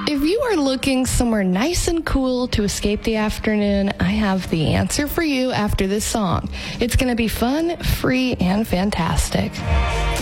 If you are looking somewhere nice and cool to escape the afternoon, I have the answer for you after this song. It's going to be fun, free, and fantastic.